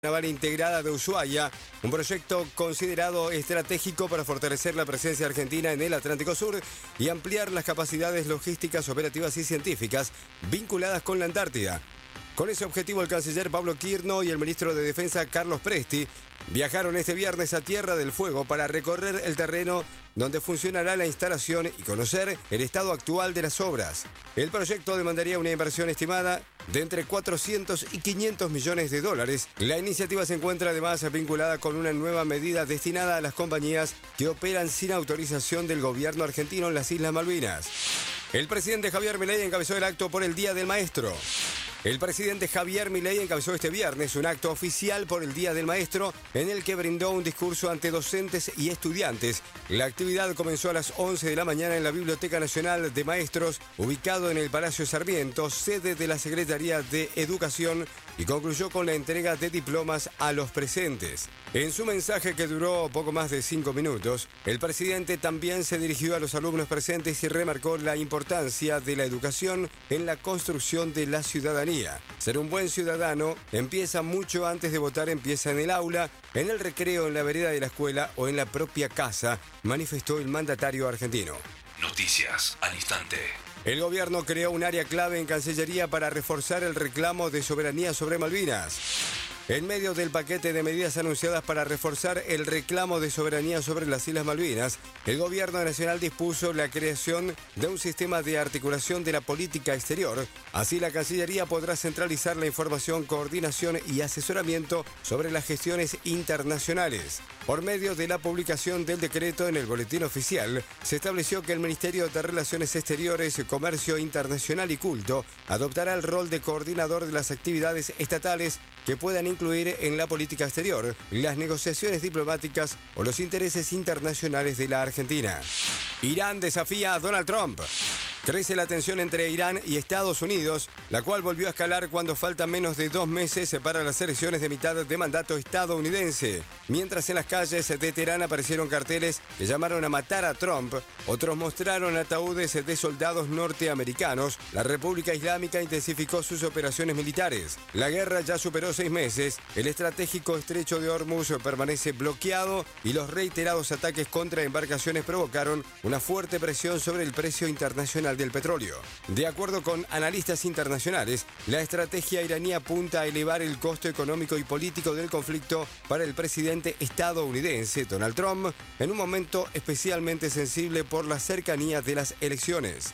Naval Integrada de Ushuaia, un proyecto considerado estratégico para fortalecer la presencia argentina en el Atlántico Sur y ampliar las capacidades logísticas, operativas y científicas vinculadas con la Antártida. Con ese objetivo, el canciller Pablo Quirno y el ministro de Defensa Carlos Presti viajaron este viernes a Tierra del Fuego para recorrer el terreno donde funcionará la instalación y conocer el estado actual de las obras. El proyecto demandaría una inversión estimada de entre 400 y 500 millones de dólares. La iniciativa se encuentra además vinculada con una nueva medida destinada a las compañías que operan sin autorización del gobierno argentino en las Islas Malvinas. El presidente Javier Milei encabezó el acto por el Día del Maestro. El presidente Javier Milei encabezó este viernes un acto oficial por el Día del Maestro en el que brindó un discurso ante docentes y estudiantes. La actividad comenzó a las 11 de la mañana en la Biblioteca Nacional de Maestros, ubicado en el Palacio Sarmiento, sede de la Secretaría de Educación, y concluyó con la entrega de diplomas a los presentes. En su mensaje, que duró poco más de 5 minutos, el presidente también se dirigió a los alumnos presentes y remarcó la importancia de la educación en la construcción de la ciudadanía. Ser un buen ciudadano empieza mucho antes de votar, empieza en el aula, en el recreo, en la vereda de la escuela o en la propia casa, manifestó el mandatario argentino. Noticias al instante. El gobierno creó un área clave en Cancillería para reforzar el reclamo de soberanía sobre Malvinas. En medio del paquete de medidas anunciadas para reforzar el reclamo de soberanía sobre las Islas Malvinas, el gobierno nacional dispuso la creación de un sistema de articulación de la política exterior. Así, la Cancillería podrá centralizar la información, coordinación y asesoramiento sobre las gestiones internacionales. Por medio de la publicación del decreto en el Boletín Oficial, se estableció que el Ministerio de Relaciones Exteriores, Comercio Internacional y Culto adoptará el rol de coordinador de las actividades estatales que puedan incluir en la política exterior las negociaciones diplomáticas o los intereses internacionales de la Argentina. Irán desafía a Donald Trump. Crece la tensión entre Irán y Estados Unidos, la cual volvió a escalar cuando faltan menos de 2 meses para las elecciones de mitad de mandato estadounidense. Mientras en las calles de Teherán aparecieron carteles que llamaron a matar a Trump, otros mostraron ataúdes de soldados norteamericanos. La República Islámica intensificó sus operaciones militares. La guerra ya superó 6 meses, el estratégico estrecho de Hormuz permanece bloqueado y los reiterados ataques contra embarcaciones provocaron una fuerte presión sobre el precio internacional del petróleo. De acuerdo con analistas internacionales, la estrategia iraní apunta a elevar el costo económico y político del conflicto para el presidente estadounidense Donald Trump en un momento especialmente sensible por la cercanía de las elecciones.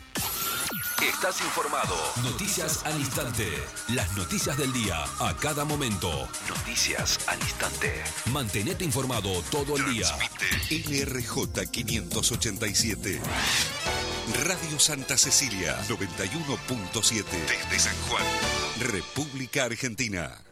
Estás informado. Noticias al instante. Las noticias del día a cada momento. Noticias al instante. Mantenete informado todo el día. Transmite LRJ 587. Radio Santa Cecilia 91.7 desde San Juan, República Argentina.